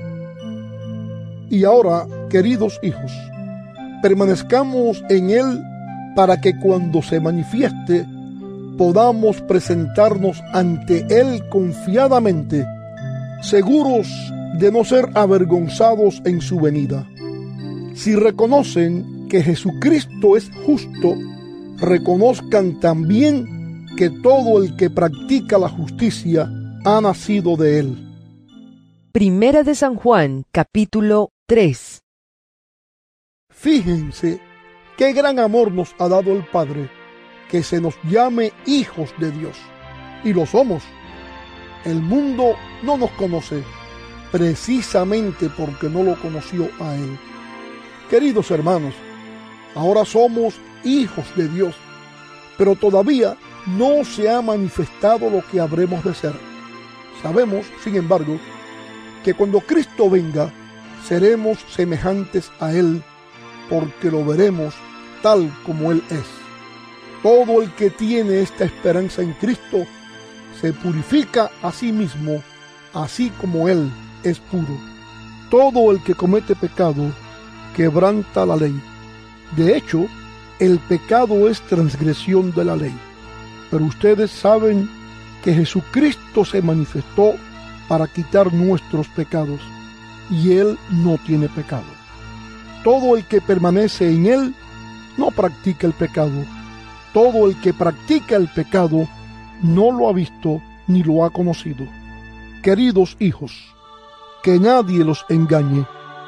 Y ahora, queridos hijos, permanezcamos en Él para que cuando se manifieste podamos presentarnos ante Él confiadamente, seguros de no ser avergonzados en su venida. Si reconocen que Jesucristo es justo, reconozcan también que todo el que practica la justicia ha nacido de Él.
Primera de San Juan, capítulo tres.
Fíjense qué gran amor nos ha dado el Padre, que se nos llame hijos de Dios, y lo somos. El mundo no nos conoce, precisamente porque no lo conoció a Él. Queridos hermanos, ahora somos hijos de Dios, pero todavía no se ha manifestado lo que habremos de ser. Sabemos, sin embargo, que cuando Cristo venga, seremos semejantes a Él, porque lo veremos tal como Él es. Todo el que tiene esta esperanza en Cristo se purifica a sí mismo, así como Él es puro. Todo el que comete pecado quebranta la ley. De hecho, el pecado es transgresión de la ley. Pero ustedes saben que Jesucristo se manifestó para quitar nuestros pecados, y Él no tiene pecado. Todo el que permanece en Él no practica el pecado. Todo el que practica el pecado no lo ha visto ni lo ha conocido. Queridos hijos, que nadie los engañe.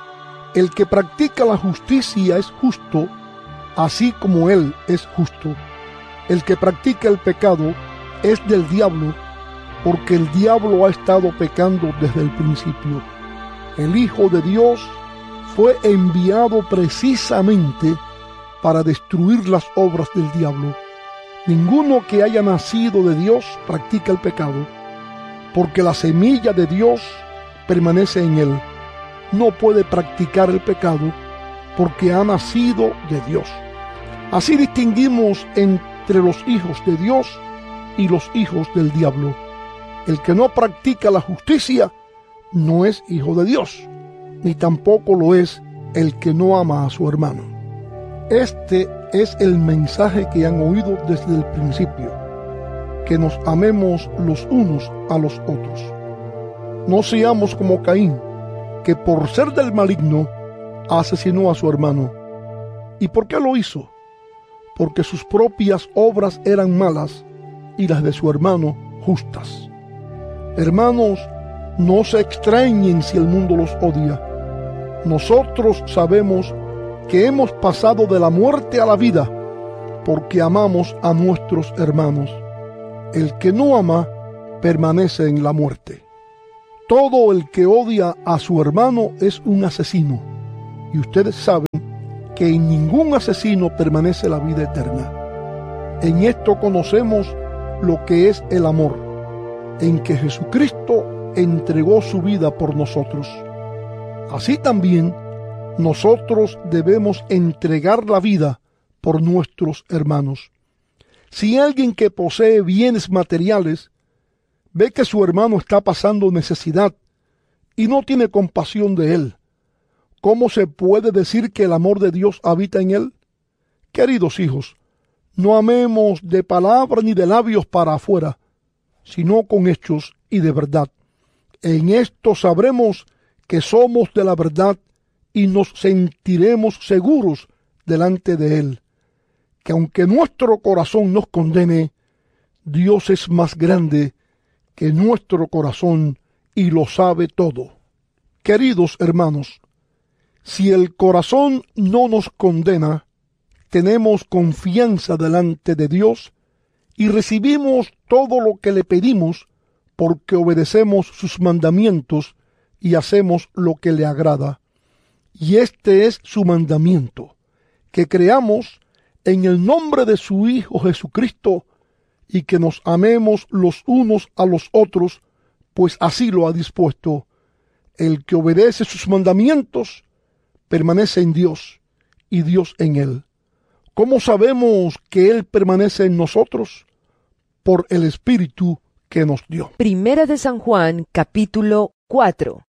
El que practica la justicia es justo, así como Él es justo. El que practica el pecado es del diablo, porque el diablo ha estado pecando desde el principio. El Hijo de Dios fue enviado precisamente para destruir las obras del diablo. Ninguno que haya nacido de Dios practica el pecado, porque la semilla de Dios permanece en él. No puede practicar el pecado, porque ha nacido de Dios. Así distinguimos entre los hijos de Dios y los hijos del diablo. El que no practica la justicia no es hijo de Dios, ni tampoco lo es el que no ama a su hermano. Este es el mensaje que han oído desde el principio, que nos amemos los unos a los otros. No seamos como Caín, que por ser del maligno asesinó a su hermano. ¿Y por qué lo hizo? Porque sus propias obras eran malas y las de su hermano justas. Hermanos, no se extrañen si el mundo los odia. Nosotros sabemos que hemos pasado de la muerte a la vida porque amamos a nuestros hermanos. El que no ama permanece en la muerte. Todo el que odia a su hermano es un asesino, y ustedes saben que en ningún asesino permanece la vida eterna. En esto conocemos lo que es el amor, en que Jesucristo entregó su vida por nosotros. Así también nosotros debemos entregar la vida por nuestros hermanos. Si alguien que posee bienes materiales ve que su hermano está pasando necesidad y no tiene compasión de él, ¿cómo se puede decir que el amor de Dios habita en él? Queridos hijos, no amemos de palabra ni de labios para afuera, sino con hechos y de verdad. En esto sabremos que somos de la verdad y nos sentiremos seguros delante de Él, que aunque nuestro corazón nos condene, Dios es más grande que nuestro corazón y lo sabe todo. Queridos hermanos, si el corazón no nos condena, tenemos confianza delante de Dios y recibimos todo lo que le pedimos porque obedecemos sus mandamientos y hacemos lo que le agrada. Y este es su mandamiento, que creamos en el nombre de su Hijo Jesucristo y que nos amemos los unos a los otros, pues así lo ha dispuesto. El que obedece sus mandamientos permanece en Dios y Dios en él. ¿Cómo sabemos que Él permanece en nosotros? Por el Espíritu que nos dio.
Primera de San Juan, capítulo cuatro.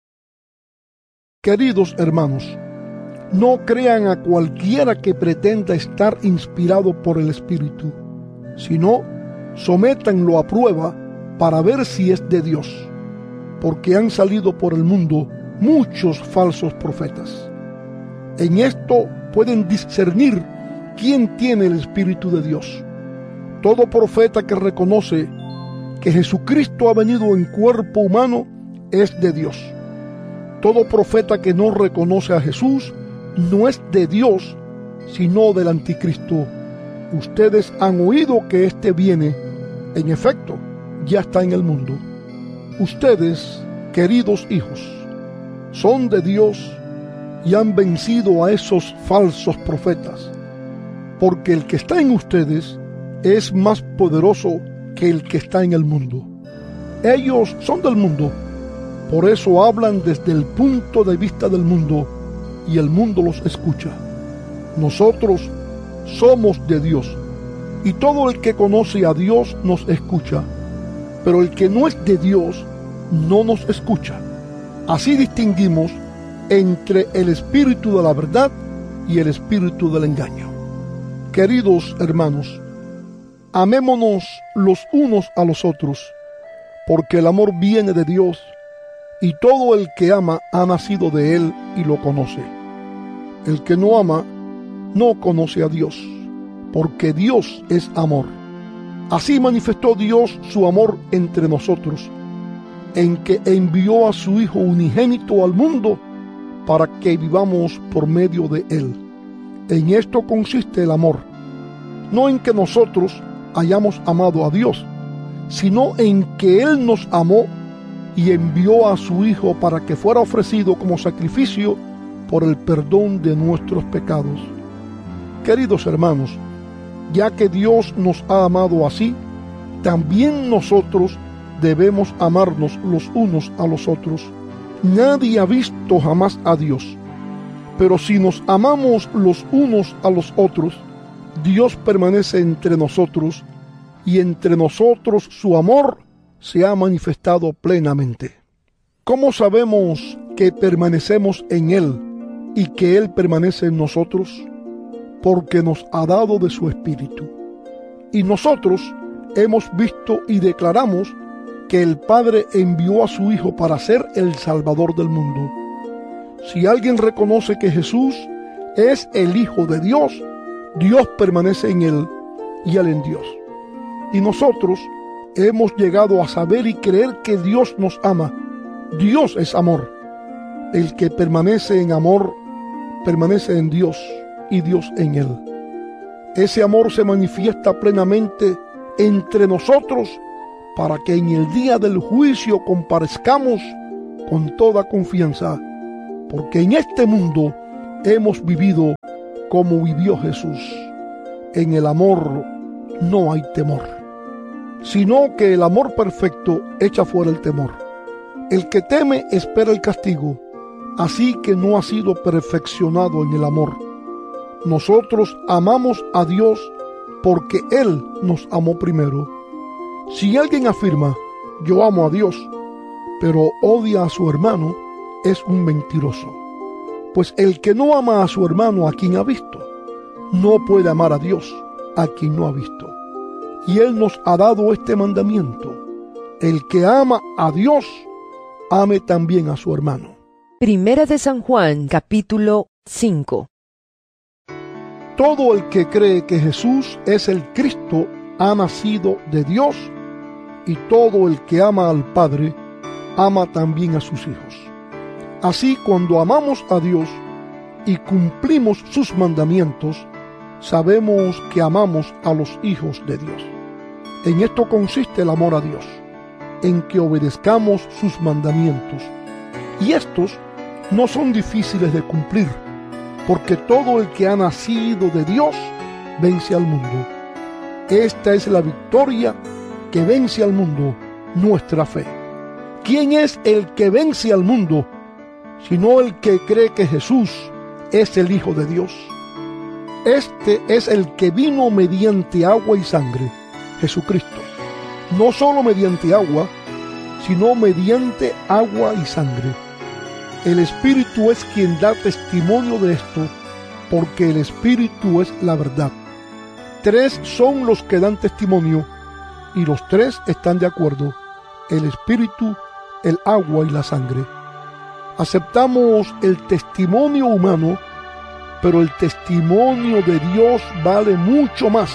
Queridos hermanos, no crean a cualquiera que pretenda estar inspirado por el Espíritu, sino sométanlo a prueba para ver si es de Dios, porque han salido por el mundo muchos falsos profetas. En esto pueden discernir quién tiene el Espíritu de Dios. Todo profeta que reconoce que Jesucristo ha venido en cuerpo humano es de Dios. Todo profeta que no reconoce a Jesús no es de Dios, sino del anticristo. Ustedes han oído que éste viene. En efecto, ya está en el mundo. Ustedes, queridos hijos, son de Dios y han vencido a esos falsos profetas, porque el que está en ustedes es más poderoso que el que está en el mundo. Ellos son del mundo, por eso hablan desde el punto de vista del mundo y el mundo los escucha. Nosotros somos de Dios y todo el que conoce a Dios nos escucha, pero el que no es de Dios no nos escucha. Así distinguimos entre el espíritu de la verdad y el espíritu del engaño. Queridos hermanos, amémonos los unos a los otros, porque el amor viene de Dios, y todo el que ama ha nacido de Él y lo conoce. El que no ama no conoce a Dios, porque Dios es amor. Así manifestó Dios su amor entre nosotros, en que envió a su Hijo unigénito al mundo para que vivamos por medio de Él. En esto consiste el amor, no en que nosotros hayamos amado a Dios, sino en que Él nos amó y envió a su Hijo para que fuera ofrecido como sacrificio por el perdón de nuestros pecados. Queridos hermanos, ya que Dios nos ha amado así, también nosotros debemos amarnos los unos a los otros. Nadie ha visto jamás a Dios, pero si nos amamos los unos a los otros, Dios permanece entre nosotros y entre nosotros su amor se ha manifestado plenamente. ¿Cómo sabemos que permanecemos en Él y que Él permanece en nosotros? Porque nos ha dado de su Espíritu. Y nosotros hemos visto y declaramos que el Padre envió a su Hijo para ser el Salvador del mundo. Si alguien reconoce que Jesús es el Hijo de Dios, Dios permanece en Él y Él en Dios. Y nosotros hemos llegado a saber y creer que Dios nos ama. Dios es amor. El que permanece en amor, permanece en Dios y Dios en Él. Ese amor se manifiesta plenamente entre nosotros para que en el día del juicio comparezcamos con toda confianza, porque en este mundo hemos vivido como vivió Jesús. En el amor no hay temor, sino que el amor perfecto echa fuera el temor. El que teme espera el castigo, así que no ha sido perfeccionado en el amor. Nosotros amamos a Dios porque Él nos amó primero. Si alguien afirma, yo amo a Dios, pero odia a su hermano, es un mentiroso. Pues el que no ama a su hermano a quien ha visto, no puede amar a Dios a quien no ha visto. Y Él nos ha dado este mandamiento: el que ama a Dios, ame también a su hermano.
Primera de San Juan, capítulo cinco.
Todo el que cree que Jesús es el Cristo ha nacido de Dios, y todo el que ama al Padre ama también a sus hijos. Así, cuando amamos a Dios y cumplimos sus mandamientos, sabemos que amamos a los hijos de Dios. En esto consiste el amor a Dios, en que obedezcamos sus mandamientos. Y estos no son difíciles de cumplir, porque todo el que ha nacido de Dios vence al mundo. Esta es la victoria que vence al mundo, nuestra fe. ¿Quién es el que vence al mundo, sino el que cree que Jesús es el Hijo de Dios? Este es el que vino mediante agua y sangre, Jesucristo. No solo mediante agua, sino mediante agua y sangre. El Espíritu es quien da testimonio de esto, porque el Espíritu es la verdad. Tres son los que dan testimonio, y los tres están de acuerdo: el Espíritu, el agua y la sangre. Aceptamos el testimonio humano, pero el testimonio de Dios vale mucho más,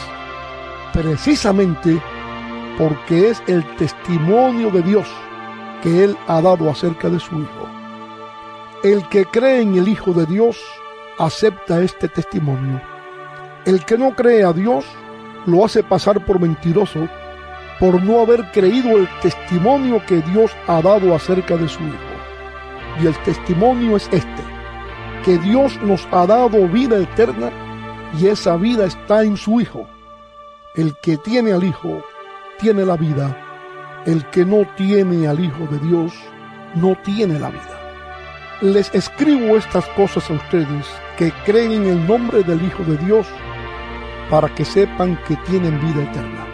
precisamente porque es el testimonio de Dios que Él ha dado acerca de su Hijo. El que cree en el Hijo de Dios acepta este testimonio. El que no cree a Dios lo hace pasar por mentiroso, por no haber creído el testimonio que Dios ha dado acerca de su Hijo. Y el testimonio es este: que Dios nos ha dado vida eterna, y esa vida está en su Hijo. El que tiene al Hijo tiene la vida. El que no tiene al Hijo de Dios no tiene la vida. Les escribo estas cosas a ustedes que creen en el nombre del Hijo de Dios, para que sepan que tienen vida eterna.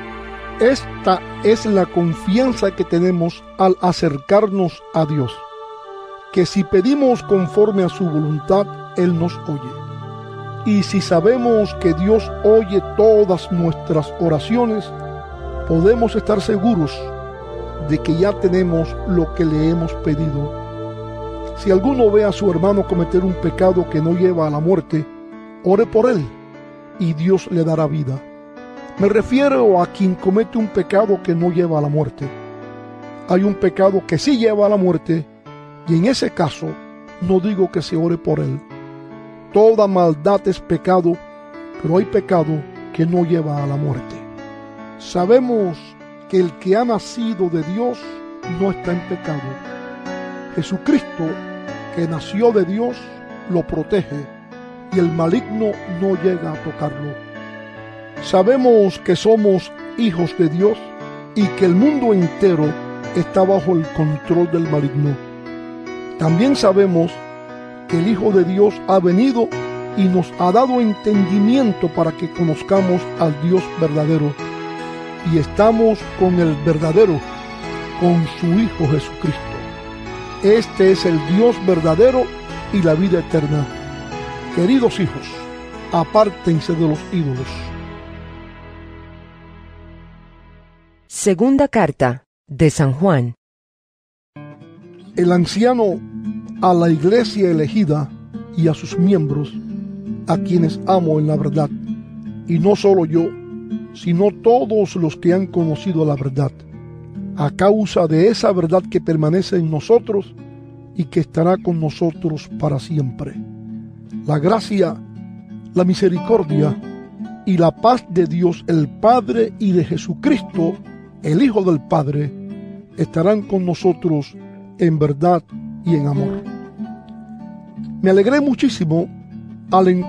Esta es la confianza que tenemos al acercarnos a Dios, que si pedimos conforme a su voluntad, Él nos oye. Y si sabemos que Dios oye todas nuestras oraciones, podemos estar seguros de que ya tenemos lo que le hemos pedido. Si alguno ve a su hermano cometer un pecado que no lleva a la muerte, ore por él, y Dios le dará vida. Me refiero a quien comete un pecado que no lleva a la muerte. Hay un pecado que sí lleva a la muerte, y en ese caso no digo que se ore por él. Toda maldad es pecado, pero hay pecado que no lleva a la muerte. Sabemos que el que ha nacido de Dios no está en pecado. Jesucristo, que nació de Dios, lo protege, y el maligno no llega a tocarlo. Sabemos que somos hijos de Dios y que el mundo entero está bajo el control del maligno. También sabemos que el Hijo de Dios ha venido y nos ha dado entendimiento para que conozcamos al Dios verdadero, y estamos con el verdadero, con su Hijo Jesucristo. Este es el Dios verdadero y la vida eterna. Queridos hijos, apártense de los ídolos.
Segunda carta de San Juan.
El anciano a la iglesia elegida y a sus miembros, a quienes amo en la verdad, y no solo yo, sino todos los que han conocido la verdad, a causa de esa verdad que permanece en nosotros y que estará con nosotros para siempre. La gracia, la misericordia y la paz de Dios el Padre y de Jesucristo el Hijo del Padre, estarán con nosotros en verdad y en amor. Me alegré muchísimo al encontrar